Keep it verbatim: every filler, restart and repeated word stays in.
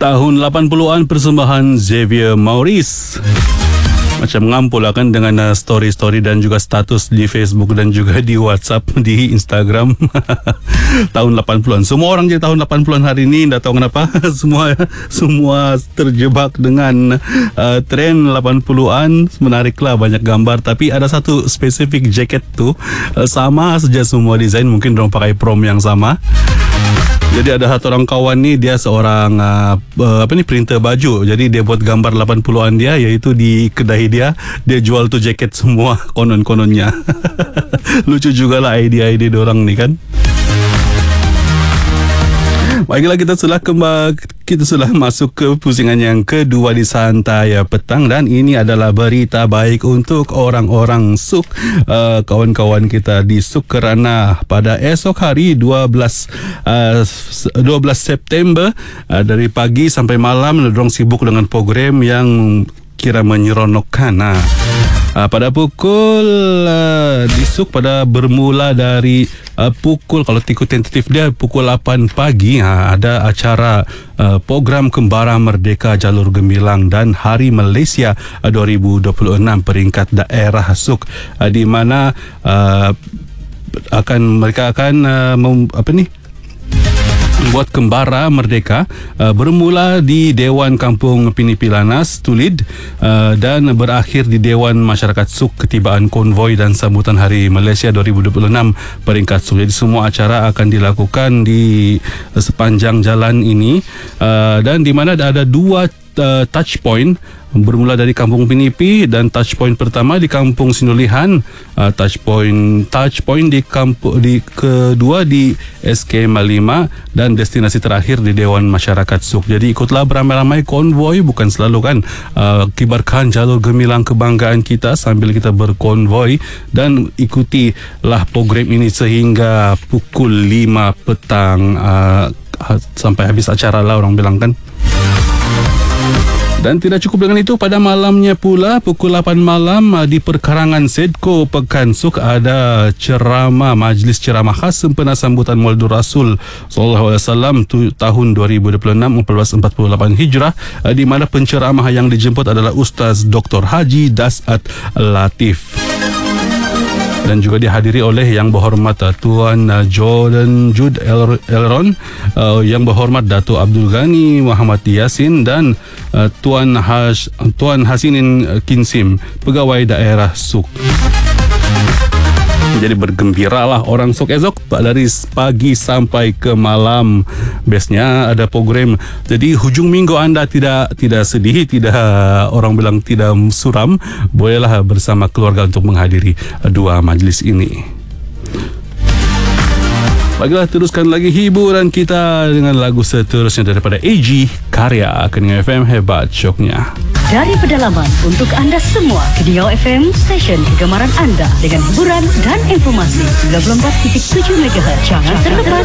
Tahun lapan puluhan persembahan Xavier Maurice. Macam ngampul lah kan dengan uh, story-story dan juga status di Facebook dan juga di WhatsApp, di Instagram. Tahun lapan puluhan. Semua orang jadi tahun lapan puluhan hari ini, tak tahu kenapa. semua semua terjebak dengan uh, trend lapan puluhan. Menariklah banyak gambar, tapi ada satu spesifik jaket tu uh, sama saja semua desain, mungkin dorang pakai prom yang sama. Jadi ada satu orang kawan ni, dia seorang uh, uh, apa ni printer baju. Jadi dia buat gambar lapan puluhan dia, iaitu di kedai dia, dia jual tu jaket semua konon-kononnya. Lucu jugalah idea-idea diorang ni kan. Baiklah, kita sudah kembali, kita sudah masuk ke pusingan yang kedua di Santai Petang, dan ini adalah berita baik untuk orang-orang Suk, uh, kawan-kawan kita di Suk, kerana pada esok hari dua belas September uh, dari pagi sampai malam dorang sibuk dengan program yang kira menyeronokkan. Nah, Uh, pada pukul uh, di Suk pada bermula dari uh, pukul, kalau ikut tentatif dia pukul lapan pagi, uh, ada acara uh, program Kembara Merdeka Jalur Gemilang dan Hari Malaysia uh, dua ribu dua puluh enam peringkat daerah Suk, uh, di mana uh, akan mereka akan uh, mem, apa ni buat Kembara Merdeka uh, bermula di Dewan Kampung Pinipilanas Tulid uh, dan berakhir di Dewan Masyarakat Suk Ketibaan Konvoi dan Sambutan Hari Malaysia dua ribu dua puluh enam peringkat Suk. Jadi semua acara akan dilakukan di uh, sepanjang jalan ini, uh, dan di mana ada, ada dua uh, touch point, bermula dari Kampung Pinipi, dan touch point pertama di Kampung Sinulihan, uh, touch point touch point di kampung di kedua di S K Malima, dan destinasi terakhir di Dewan Masyarakat Suk. Jadi ikutlah beramai-ramai konvoi, bukan selalu kan, uh, kibarkan jalur gemilang kebanggaan kita sambil kita berkonvoi, dan ikutilah program ini sehingga pukul lima petang, uh, sampai habis acara lah orang bilang kan. Dan tidak cukup dengan itu, pada malamnya pula pukul lapan malam di perkarangan Sedko Pekan Suk ada ceramah, majlis ceramah khas sempena sambutan Maulidur Rasul sallallahu alaihi wasallam tahun dua ribu dua puluh enam seribu empat ratus empat puluh lapan Hijrah, di mana penceramah yang dijemput adalah Ustaz Doktor Haji Dasat Latif, dan juga dihadiri oleh Yang Berhormat Tuan Jordan Jude Elron, uh, Yang Berhormat Datuk Abdul Ghani Muhammad Yasin, dan uh, Tuan Hash, Tuan Hasinin Kinsim, Pegawai Daerah Suk. Jadi bergembiralah orang Suk esok dari pagi sampai ke malam. Bestnya ada program. Jadi hujung minggu anda tidak tidak sedih, tidak orang bilang tidak suram, bolehlah bersama keluarga untuk menghadiri dua majlis ini. Baiklah, teruskan lagi hiburan kita dengan lagu seterusnya daripada A G, Karya Keningan F M, hebat syoknya. Dari pedalaman untuk anda semua, Keningan F M, stesen kegemaran anda dengan hiburan dan informasi sembilan puluh empat titik tujuh megahertz. Jangan terlepas